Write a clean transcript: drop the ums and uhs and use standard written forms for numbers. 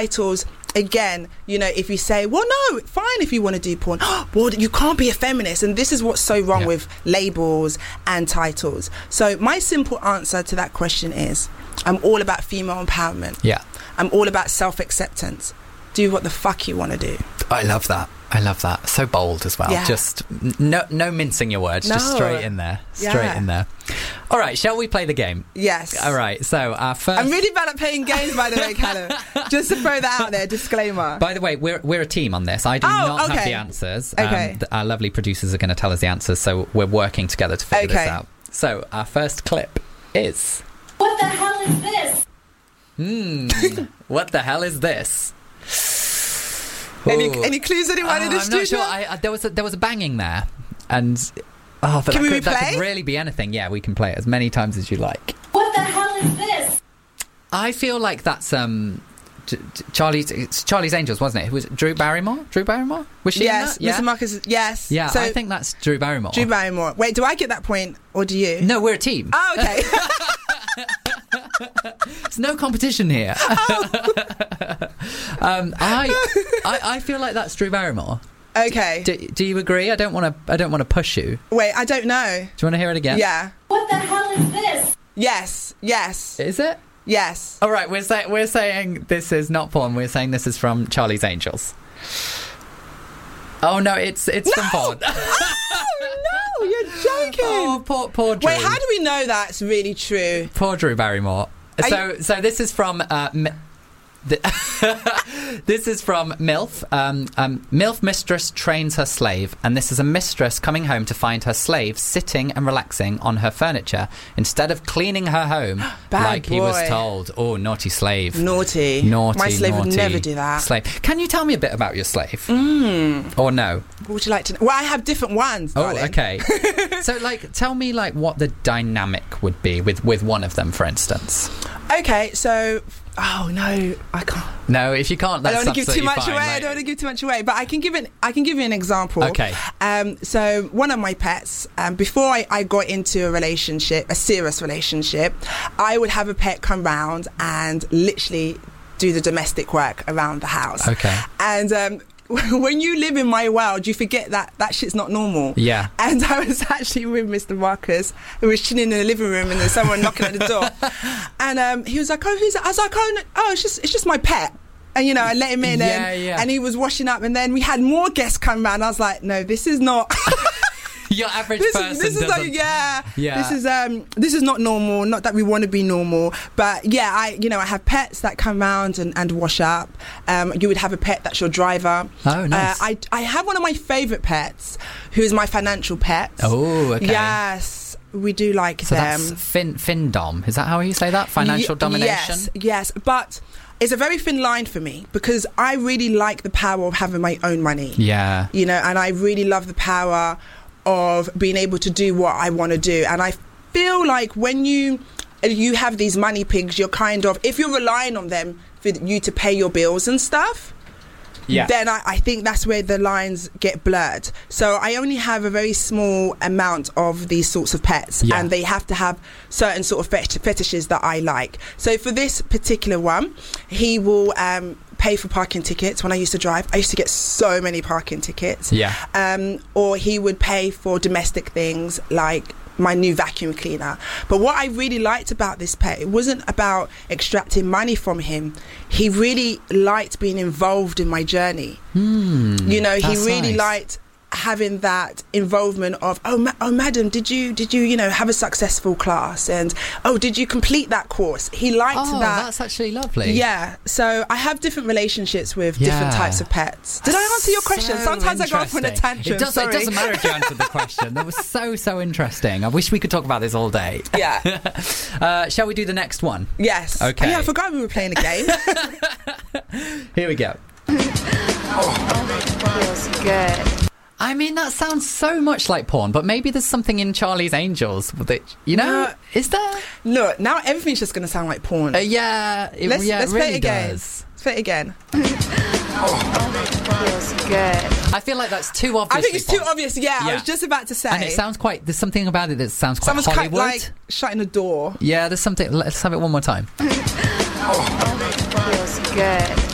titles, again, you know, if you say, well, no, fine if you want to do porn, well, you can't be a feminist. And this is what's so wrong with labels and titles. So my simple answer to that question is, I'm all about female empowerment. Yeah. I'm all about self-acceptance. Do what the fuck you want to do. I love that. So bold as well. Yeah. Just no mincing your words. Just straight in there. All right, shall we play the game? Yes. All right, so our first... I'm really bad at playing games, by the way, Callum. Just to throw that out there, disclaimer. By the way, we're a team on this. I do not have the answers. Okay. Our lovely producers are going to tell us the answers, so we're working together to figure this out. So our first clip is... What the hell is this? What the hell is this? Any clues, anyone in the studio? I'm not sure. There was a banging there, and that could really be anything. Yeah, we can play it as many times as you like. What the hell is this? I feel like that's Charlie's Angels, wasn't it? It was Drew Barrymore. Was she in that? Mr. Marcus. Yes. Yeah, so, I think that's Drew Barrymore. Wait, do I get that point or do you? No, we're a team. Oh, okay. There's no competition here. I feel like that's Drew Barrymore. Okay. Do you agree? I don't want to push you. Wait, I don't know. Do you want to hear it again? Yeah. What the hell is this? Yes. Is it? Yes. All right. We're saying this is not porn. We're saying this is from Charlie's Angels. Oh no, it's from porn. Oh no, you're joking. Oh, poor Drew. Wait, how do we know that's really true? Poor Drew Barrymore. So this is from this is from MILF. MILF mistress trains her slave, and this is a mistress coming home to find her slave sitting and relaxing on her furniture instead of cleaning her home like he was told. Oh, naughty slave. Naughty. My slave would never do that. Slave. Can you tell me a bit about your slave? Or no? What would you like to know? Well, I have different ones, darling. Oh, okay. So, tell me, what the dynamic would be with one of them, for instance. Okay, so... Oh no, I can't. No, if you can't, that's absolutely fine. I don't want to give too much away, but I can give you an example. Okay. So one of my pets, before I got into a serious relationship, I would have a pet come round and literally do the domestic work around the house. Okay. And when you live in my world, you forget that shit's not normal. Yeah. And I was actually with Mr. Marcus, who was chilling in the living room, and there's someone knocking at the door. And he was like, "Oh, who's that?" I was like, "Oh, no, it's just my pet." And I let him in, and he was washing up, and then we had more guests come round. I was like, "No, this is not." Your average person doesn't... This is not normal. Not that we want to be normal, but I have pets that come round and wash up. You would have a pet that's your driver. Oh, nice. I have one of my favourite pets, who is my financial pet. Oh, okay. Yes, we do like them. So that's FinDom. Is that how you say that? Financial domination? Yes, but... It's a very thin line for me because I really like the power of having my own money. Yeah. And I really love the power of being able to do what I want to do. And I feel like when you have these money pigs, you're kind of, if you're relying on them for you to pay your bills and stuff, then I think that's where the lines get blurred. So I only have a very small amount of these sorts of pets, and they have to have certain sort of fetishes that I like. So for this particular one, he will pay for parking tickets. When I used to drive, I used to get so many parking tickets. Or he would pay for domestic things like my new vacuum cleaner. But what I really liked about this pet, it wasn't about extracting money from him. He really liked being involved in my journey. He really liked having that involvement of madam, did you have a successful class, and did you complete that course? He liked that. That's actually lovely. Yeah, so I have different relationships with different types of pets. Did I answer your question? Sometimes I go off on a tangent. It doesn't matter if you answered the question. That was so interesting. I wish we could talk about this all day. Yeah. Shall we do the next one? Yes. Okay. I forgot we were playing a game. Here we go. Feels good. I mean, that sounds so much like porn, but maybe there's something in Charlie's Angels that, is there? Look, now everything's just going to sound like porn. Let's really play it again. Let's play it again. Feels good. I feel like that's too obvious. I think it's too obvious, I was just about to say. And it sounds there's something about it that sounds quite Hollywood. Hollywood. Like shutting a door. Yeah, there's something. Let's have it one more time. Feels good.